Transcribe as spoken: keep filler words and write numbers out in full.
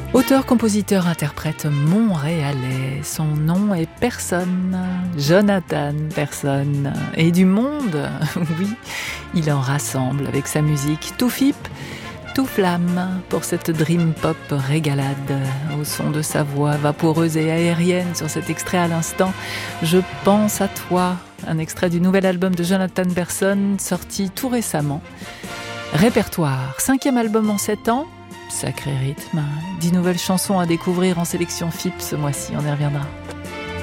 Auteur, compositeur, interprète montréalais. Son nom est Personne, Jonathan Personne. Et du monde, oui, il en rassemble avec sa musique tout fip, tout flamme pour cette dream pop régalade au son de sa voix vaporeuse et aérienne sur cet extrait à l'instant. Je pense à toi, un extrait du nouvel album de Jonathan Personne sorti tout récemment. Répertoire, cinquième album en sept ans. Sacré rythme, dix nouvelles chansons à découvrir en sélection F I P ce mois-ci, on y reviendra.